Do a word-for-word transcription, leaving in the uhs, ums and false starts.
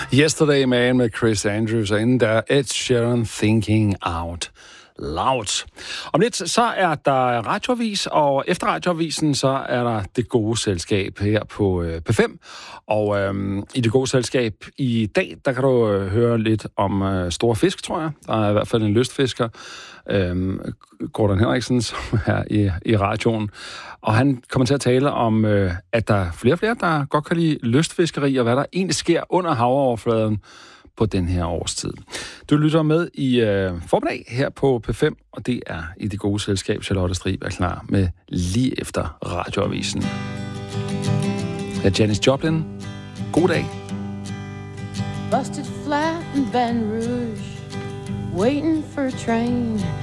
Yesterday Man med Chris Andrews, og inden der Ed Sheeran Thinking Out Loud. Om lidt, så er der radioavis, og efter radioavisen, så er der Det Gode Selskab her på øh, P fem. Og øhm, i Det Gode Selskab i dag, der kan du øh, høre lidt om øh, store fisk, tror jeg. Der er i hvert fald en lystfisker, øhm, Gordon Henriksen, som er i, i radioen. Og han kommer til at tale om, øh, at der er flere og flere, der godt kan lide lystfiskeri, og hvad der egentlig sker under havoverfladen på den her årstid. Du lytter med i øh, formiddag her på P fem, og det er i Det Gode Selskab. Charlotte Strib er klar med lige efter radioavisen. Her er Janis Joplin. God dag. Busted flat in Baton Rouge, waiting for a train.